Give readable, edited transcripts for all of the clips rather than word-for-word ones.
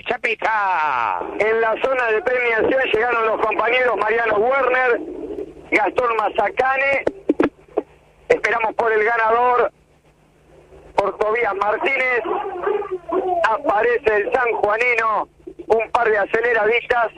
Se pita. En la zona de premiación llegaron los compañeros Mariano Werner, Gastón Mazacane. Esperamos por el ganador, por Tobías Martínez. Aparece el sanjuanino, un par de aceleraditas.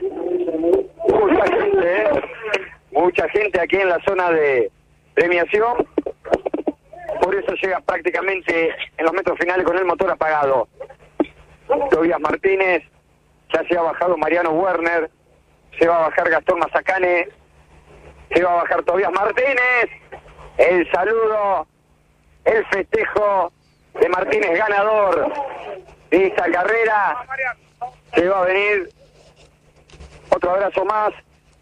Mucha gente aquí en la zona de premiación. Por eso llega prácticamente en los metros finales con el motor apagado. Tobías Martínez, ya se ha bajado Mariano Werner, se va a bajar Gastón Mazacane, se va a bajar Tobías Martínez. El saludo, el festejo de Martínez, ganador de esta carrera. Se va a venir otro abrazo más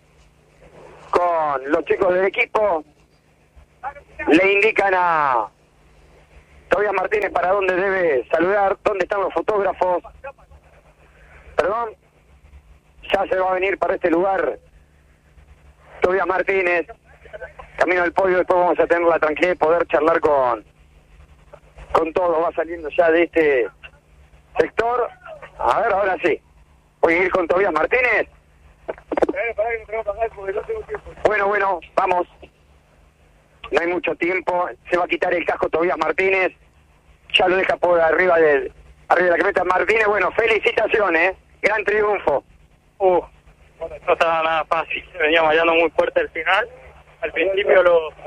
con los chicos del equipo. Le indican a Tobías Martínez para dónde debe saludar, dónde están los fotógrafos. Perdón, ya se va a venir para este lugar Tobías Martínez, camino al podio. Después vamos a tener la tranquilidad de poder charlar con todos. Va saliendo ya de este sector. A ver, ahora sí, voy a ir con Tobías Martínez. Bueno, vamos. No hay mucho tiempo, se va a quitar el casco Tobías Martínez, ya lo deja por arriba de la camioneta Martínez. Bueno, felicitaciones, gran triunfo. Bueno, no estaba nada fácil, venía vallando muy fuerte al final, al principio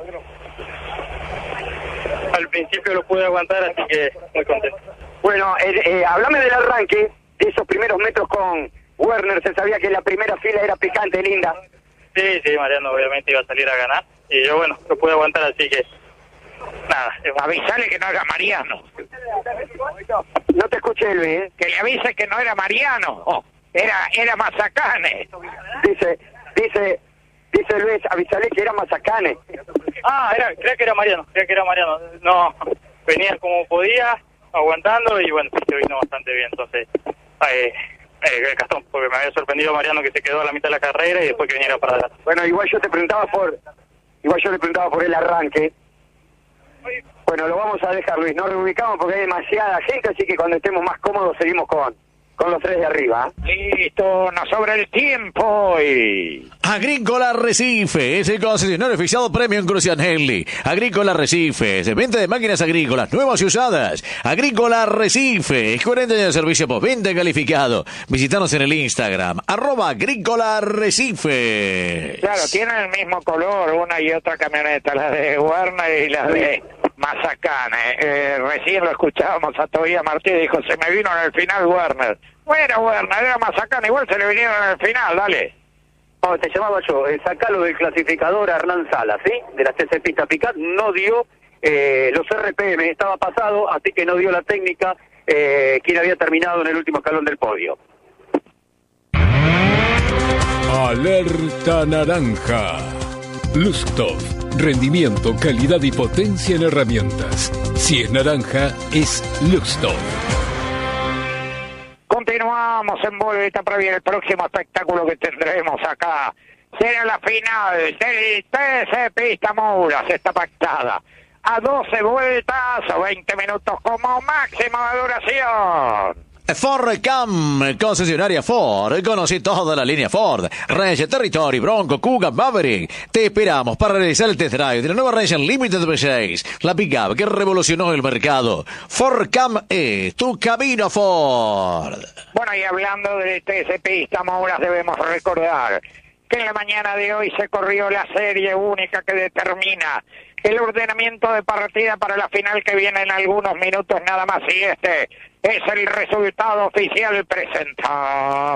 lo pude aguantar, así que muy contento. Bueno, háblame del arranque, de esos primeros metros con Werner. Se sabía que la primera fila era picante, linda. Sí, Mariano obviamente iba a salir a ganar. Y yo, bueno, lo pude aguantar, así que nada. Avisale que no era Mariano. No te escuché, Luis. Que le avise que no era Mariano. Era Mazacane. Dice Luis, avisale que era Mazacane. Creo que era Mariano. No, venía como podía, aguantando, y bueno, se vino bastante bien. Entonces, Gastón, porque me había sorprendido Mariano, que se quedó a la mitad de la carrera y después que viniera para adelante. Bueno, igual yo le preguntaba por el arranque. Bueno, lo vamos a dejar, Luis, no reubicamos porque hay demasiada gente, así que cuando estemos más cómodos seguimos con los tres de arriba. Listo, nos sobra el tiempo y... Agrícola Arrecifes, el concesionario oficial Premium Crucianelli. Agrícola Arrecifes, venta de máquinas agrícolas nuevas y usadas. Agrícola Arrecifes, 40 años de servicio postventa calificado. Visítanos en el Instagram, @Agrícola Arrecifes. Claro, tienen el mismo color una y otra camioneta, la de Werner y la de Mazacane. Recién lo escuchábamos a Tobías Martínez, dijo, se me vino en el final Werner. Bueno, Werner, era Mazacane, igual se le vinieron en el final, dale. No, te llamaba yo, sacalo del clasificador a Hernán Salas, ¿sí? De la TC Pista Picat, no dio los RPM, estaba pasado, así que no dio la técnica, quien había terminado en el último escalón del podio. Alerta naranja. Luxtov. Rendimiento, calidad y potencia en herramientas. Si es naranja, es Luxtov. Continuamos en Vuelta Previa, el próximo espectáculo que tendremos acá será la final del TC Pista Mouras. Está pactada a 12 vueltas o 20 minutos como máximo de duración. Ford Cam, concesionaria Ford. Conocí toda la línea Ford, Ranger, Territory, Bronco, Kuga, Maverick. Te esperamos para realizar el test drive de la nueva Ranger Limited V6, la pickup que revolucionó el mercado. Ford Cam es tu camino, Ford. Bueno, y hablando de TC Pista Mouras, debemos recordar que en la mañana de hoy se corrió la serie única que determina el ordenamiento de partida para la final que viene en algunos minutos nada más, y este es el resultado oficial. Presenta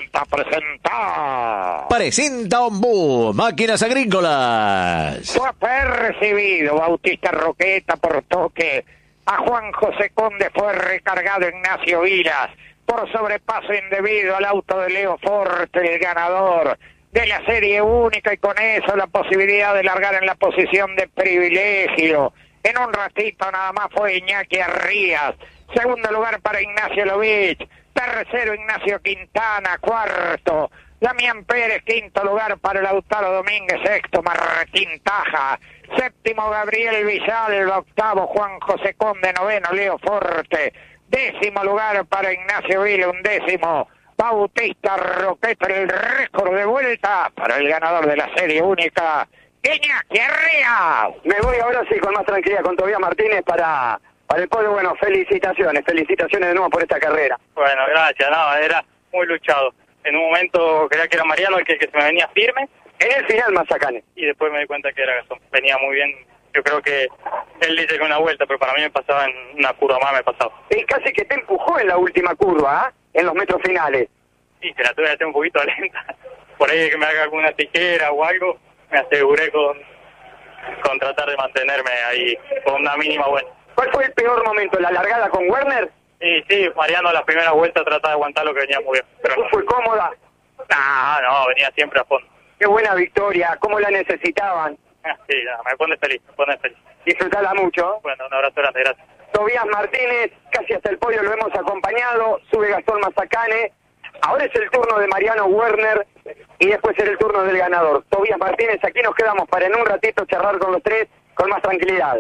Ombú, máquinas agrícolas. Fue percibido Bautista Roqueta por toque a Juan José Conde, fue recargado Ignacio Vilas por sobrepaso indebido al auto de Leo Forte, el ganador de la serie única, y con eso la posibilidad de largar en la posición de privilegio. En un ratito nada más fue Iñaki Arrías. Segundo lugar para Ignacio Lovich. Tercero Ignacio Quintana. Cuarto Damián Pérez. Quinto lugar para Lautaro Domínguez. Sexto Martín Taja. Séptimo Gabriel Villalba. Octavo Juan José Conde. Noveno Leo Forte. Décimo lugar para Ignacio Vila. Undécimo Bautista Roqueta, el récord de vuelta para el ganador de la serie única, Iñaki Arria. Me voy ahora sí con más tranquilidad con Tobías Martínez para el podio. Bueno, felicitaciones de nuevo por esta carrera. Bueno, gracias, no, era muy luchado. En un momento creía que era Mariano el que se me venía firme. En el final, Mazacane. Y después me di cuenta que era Gastón. Venía muy bien. Yo creo que él dice que una vuelta, pero para mí me pasaba en una curva más, me pasaba. Y casi que te empujó en la última curva, en los metros finales. Sí, se la tuve que hacer un poquito lenta. Por ahí que me haga alguna tijera o algo, me aseguré con tratar de mantenerme ahí con una mínima vuelta. ¿Cuál fue el peor momento? ¿La largada con Werner? Sí, Mariano la primera vuelta trataba de aguantar lo que venía muy bien. Pero no. ¿Fue cómoda? No, venía siempre a fondo. Qué buena victoria, cómo la necesitaban. Sí, me pone feliz, Disfrutala mucho. Bueno, un abrazo grande, gracias. Tobías Martínez, casi hasta el podio lo hemos acompañado, sube Gastón Mazacane. Ahora es el turno de Mariano Werner y después será el turno del ganador. Tobías Martínez, aquí nos quedamos para en un ratito charlar con los tres con más tranquilidad.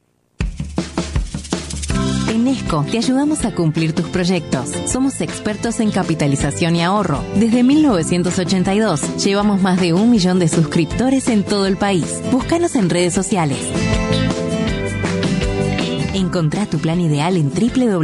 En Esco te ayudamos a cumplir tus proyectos. Somos expertos en capitalización y ahorro. Desde 1982 llevamos más de 1 millón de suscriptores en todo el país. Búscanos en redes sociales. Encontrá tu plan ideal en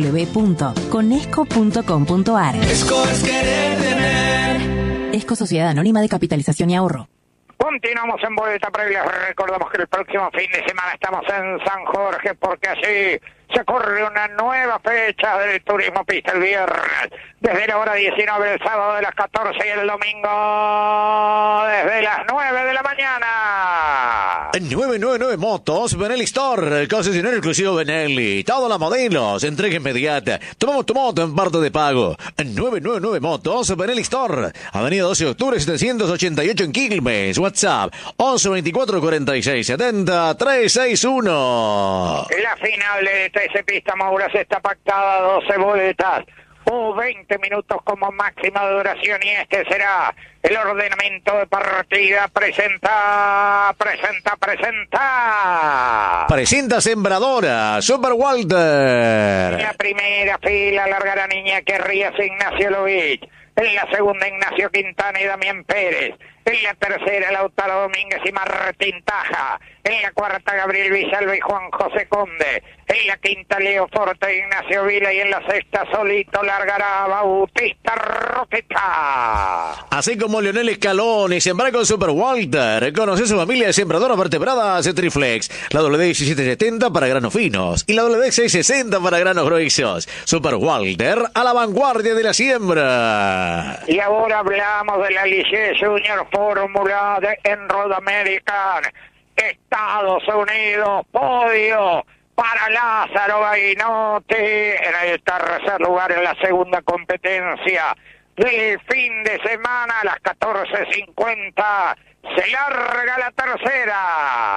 www.conesco.com.ar. Esco es querer tener. Esco Sociedad Anónima de Capitalización y Ahorro. Continuamos en Vuelta Previa. Recordamos que el próximo fin de semana estamos en San Jorge porque allí se corre una nueva fecha del Turismo Pista el viernes. Desde la hora 19 el sábado de las 14 y el domingo desde las 9 de la mañana. 999 Motos, Benelli Store, concesionario exclusivo Benelli. Todos los modelos, entrega inmediata. Tomamos tu moto en parte de pago. 999 Motos, Benelli Store. Avenida 12 de octubre 788 en Quilmes. WhatsApp 11 24 46 70 361. La final de TC Pista Mouras está pactada 12 vueltas o 20 minutos como máxima duración y este será el ordenamiento de partida. Presenta Sembradora Super Walter. En la primera fila largará Iñaki Arria, Ignacio Lovich. En la segunda Ignacio Quintana y Damián Pérez. En la tercera Lautaro Domínguez y Martín Taja. En la cuarta Gabriel Villalba y Juan José Conde. En la quinta Leo Forte y Ignacio Vila. Y en la sexta solito largará Bautista Roqueta. Así como Leonel Escalón sembrar con Super Walter. Conoce su familia de sembradoras vertebradas Triflex. La WD-1770 para granos finos y la WD-660 para granos gruesos. Super Walter a la vanguardia de la siembra. Y ahora hablamos de la Ligier Junior Fórmula en Road American. Estados Unidos, podio para Lázaro Gainotti en el tercer lugar en la segunda competencia del fin de semana a las 14:50. Se larga la tercera.